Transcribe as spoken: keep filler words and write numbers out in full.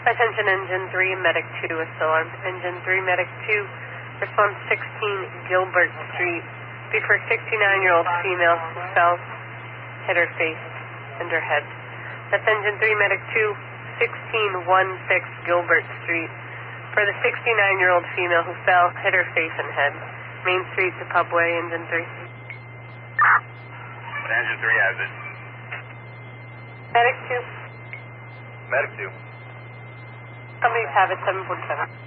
Attention Engine three, Medic two is still on. Engine three, Medic two, response sixteen, Gilbert Street. Be for a sixty-nine-year-old female who fell, hit her face and her head. That's Engine three, Medic two, sixteen sixteen, Gilbert Street. For the sixty-nine-year-old female who fell, hit her face and head. Main Street to Pubway, Engine three. Engine three has it. Medic two. Medic two. Somebody's have it, seven forty-seven.